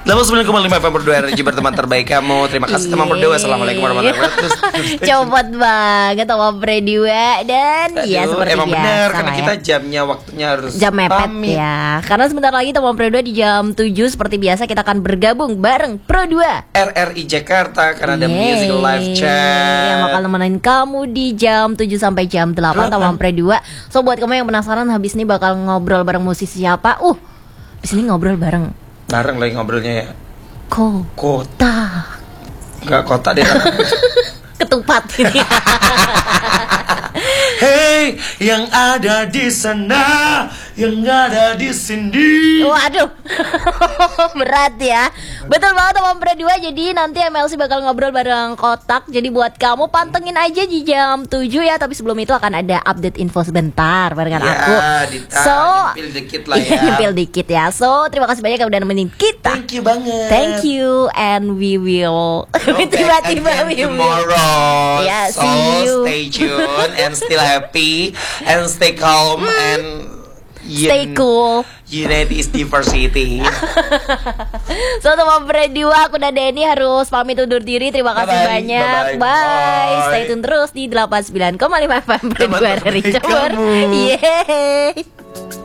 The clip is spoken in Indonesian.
99,5 FM berdua RRJ berteman terbaik kamu. Terima kasih teman berdua. Assalamualaikum warahmatullahi wabarakatuh. Cepet banget teman berdua. Dan ya seperti emang biasa benar, karena lah kita jamnya waktunya harus jam mepet pamit. ya. Karena sebentar lagi teman berdua di jam 7 seperti biasa kita akan bergabung bareng Pro 2 RRI Jakarta karena ada music live chat yang bakal nemenin kamu di jam 7 sampai jam 8 teman Pro 2. So buat kamu yang penasaran habis ini bakal ngobrol bareng musisi siapa? Di sini ngobrol bareng lagi ngobrolnya ya. Kota. Enggak kota deh. Ketupat. Hey, yang ada di sana, yang ada di sini. Waduh, berat ya. Betul banget teman berdua. Jadi nanti MLC bakal ngobrol bareng Kotak. Jadi buat kamu pantengin aja di jam 7 ya. Tapi sebelum itu akan ada update info sebentar barengan aku. Nyempil dikit lah ya. Nyempil dikit ya. So terima kasih banyak yang udah nemenin kita. Thank you banget. Thank you and we will tiba-tiba we will tomorrow. Yeah, so see you. Stay tuned and still happy and stay calm and stay cool. Unity is diversity. So teman berdua, aku dan Denny harus pamit undur diri. Terima kasih banyak. Bye. Stay tune terus di 89,5 FM berdua dari Jember. Yeay.